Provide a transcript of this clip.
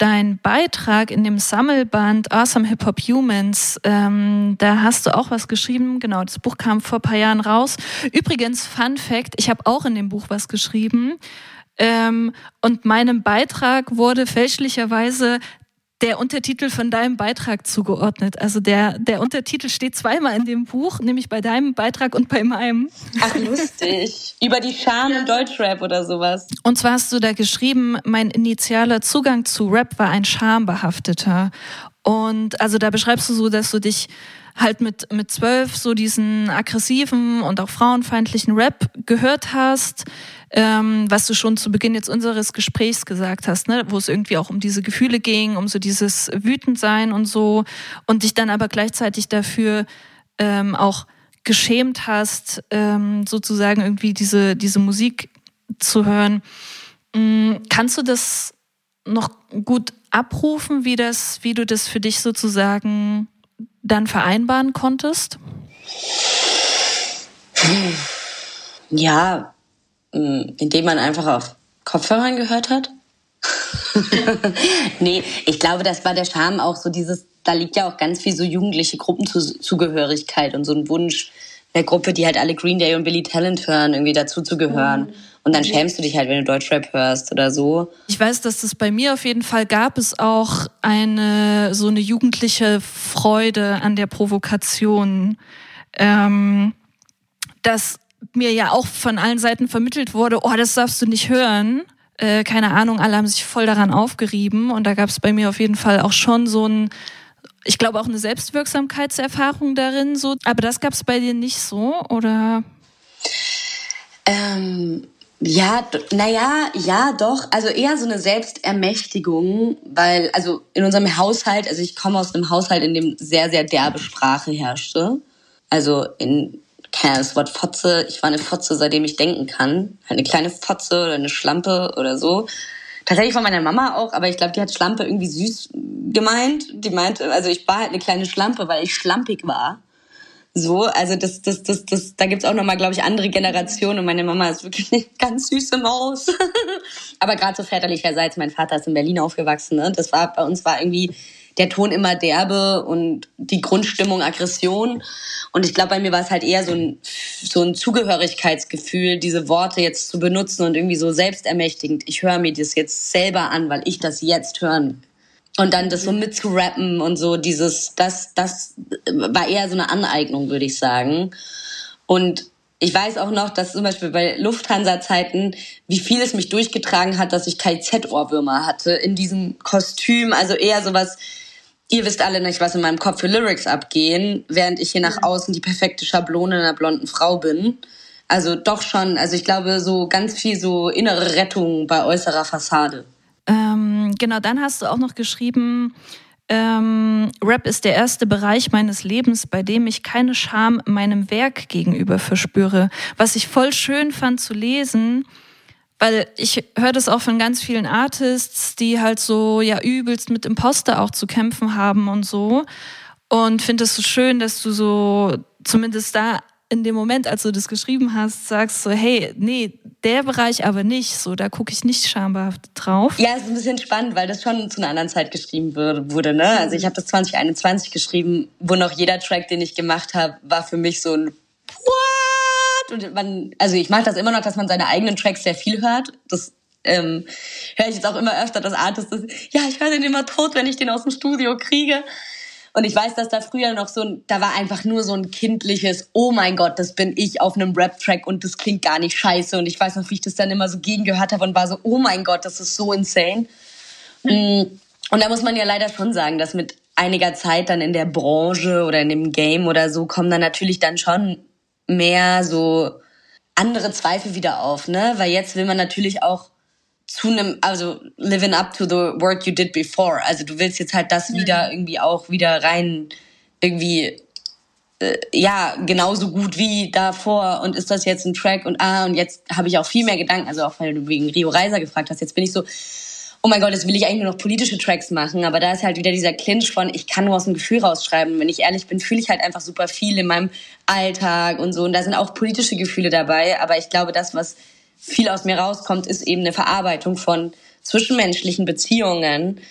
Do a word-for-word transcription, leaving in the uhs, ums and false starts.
dein Beitrag in dem Sammelband Awesome Hip-Hop Humans, ähm, da hast du auch was geschrieben. Genau, das Buch kam vor ein paar Jahren raus. Übrigens, Fun Fact, ich habe auch in dem Buch was geschrieben. Ähm, und meinem Beitrag wurde fälschlicherweise der Untertitel von deinem Beitrag zugeordnet. Also der, der Untertitel steht zweimal in dem Buch, nämlich bei deinem Beitrag und bei meinem. Ach, lustig. Über die Scham im Deutschrap oder sowas. Und zwar hast du da geschrieben, mein initialer Zugang zu Rap war ein schambehafteter. Und also da beschreibst du so, dass du dich halt mit mit zwölf so diesen aggressiven und auch frauenfeindlichen Rap gehört hast, ähm, was du schon zu Beginn jetzt unseres Gesprächs gesagt hast, ne, wo es irgendwie auch um diese Gefühle ging, um so dieses Wütendsein und so, und dich dann aber gleichzeitig dafür ähm, auch geschämt hast, ähm, sozusagen irgendwie diese diese Musik zu hören. Mhm. Kannst du das noch gut abrufen, wie das, wie du das für dich sozusagen dann vereinbaren konntest? Ja, indem man einfach auf Kopfhörern gehört hat. Nee, ich glaube, das war der Charme auch so dieses, da liegt ja auch ganz viel so jugendliche Gruppenzugehörigkeit und so ein Wunsch der Gruppe, die halt alle Green Day und Billy Talent hören, irgendwie dazu zu gehören. Mhm. Und dann schämst du dich halt, wenn du Deutschrap hörst oder so. Ich weiß, dass das bei mir auf jeden Fall gab es auch eine so eine jugendliche Freude an der Provokation, ähm, dass mir ja auch von allen Seiten vermittelt wurde, oh, das darfst du nicht hören. Äh, keine Ahnung, alle haben sich voll daran aufgerieben. Und da gab es bei mir auf jeden Fall auch schon so ein, ich glaube auch eine Selbstwirksamkeitserfahrung darin. So. Aber das gab es bei dir nicht so, oder? Ähm... Ja, naja, ja, doch. Also eher so eine Selbstermächtigung, weil, also in unserem Haushalt, also ich komme aus einem Haushalt, in dem sehr, sehr derbe Sprache herrschte. Also in, keine Ahnung, das Wort Fotze, ich war eine Fotze, seitdem ich denken kann. Eine kleine Fotze oder eine Schlampe oder so. Tatsächlich von meiner Mama auch, aber ich glaube, die hat Schlampe irgendwie süß gemeint. Die meinte, also ich war halt eine kleine Schlampe, weil ich schlampig war. So, also das, das, das, das, da gibt's auch nochmal, glaube ich, andere Generationen und meine Mama ist wirklich eine ganz süße Maus. Aber gerade so väterlicherseits, mein Vater ist in Berlin aufgewachsen, ne? Das war, bei uns war irgendwie der Ton immer derbe und die Grundstimmung Aggression. Und ich glaube, bei mir war es halt eher so ein, so ein Zugehörigkeitsgefühl, diese Worte jetzt zu benutzen und irgendwie so selbstermächtigend. Ich höre mir das jetzt selber an, weil ich das jetzt hören. Und dann das so mitzurappen und so dieses, das, das war eher so eine Aneignung, würde ich sagen. Und ich weiß auch noch, dass zum Beispiel bei Lufthansa-Zeiten, wie viel es mich durchgetragen hat, dass ich K Z-Ohrwürmer hatte in diesem Kostüm. Also eher sowas, ihr wisst alle nicht, was in meinem Kopf für Lyrics abgehen, während ich hier nach außen die perfekte Schablone einer blonden Frau bin. Also doch schon, also ich glaube, so ganz viel so innere Rettung bei äußerer Fassade. Ähm, genau, dann hast du auch noch geschrieben, ähm, Rap ist der erste Bereich meines Lebens, bei dem ich keine Scham meinem Werk gegenüber verspüre. Was ich voll schön fand zu lesen, weil ich höre das auch von ganz vielen Artists, die halt so ja übelst mit Imposter auch zu kämpfen haben und so. Und finde es so schön, dass du so zumindest da in dem Moment, als du das geschrieben hast, sagst so, hey, nee, der Bereich aber nicht, so, da gucke ich nicht schambehaft drauf. Ja, es ist ein bisschen spannend, weil das schon zu einer anderen Zeit geschrieben wurde, ne? Also ich habe das zwanzig einundzwanzig geschrieben, wo noch jeder Track, den ich gemacht habe, war für mich so ein What? Und man, also ich mache das immer noch, dass man seine eigenen Tracks sehr viel hört. Das ähm, höre ich jetzt auch immer öfter, dass Artists, ja, ich höre den immer tot, wenn ich den aus dem Studio kriege. Und ich weiß, dass da früher noch so ein, da war einfach nur so ein kindliches, oh mein Gott, das bin ich auf einem Rap-Track und das klingt gar nicht scheiße. Und ich weiß noch, wie ich das dann immer so gegengehört habe und war so, oh mein Gott, das ist so insane. Mhm. Und da muss man ja leider schon sagen, dass mit einiger Zeit dann in der Branche oder in dem Game oder so kommen dann natürlich dann schon mehr so andere Zweifel wieder auf, ne? Weil jetzt will man natürlich auch zu einem, also living up to the work you did before. Also du willst jetzt halt das mhm. wieder irgendwie auch wieder rein irgendwie, äh, ja, genauso gut wie davor. Und ist das jetzt ein Track? Und ah, und jetzt habe ich auch viel mehr Gedanken, also auch weil du wegen Rio Reiser gefragt hast, jetzt bin ich so, oh mein Gott, jetzt will ich eigentlich nur noch politische Tracks machen. Aber da ist halt wieder dieser Clinch von, ich kann nur aus dem Gefühl rausschreiben. Und wenn ich ehrlich bin, fühle ich halt einfach super viel in meinem Alltag und so. Und da sind auch politische Gefühle dabei. Aber ich glaube, das, was viel aus mir rauskommt, ist eben eine Verarbeitung von zwischenmenschlichen Beziehungen